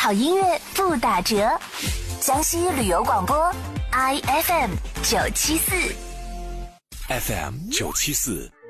好音乐不打折。江西旅游广播 IFM 974 FM 974